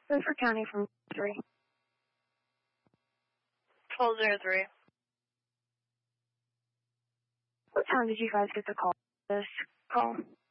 Beaufort County from 3. 1203. What time did you guys get the call? This call?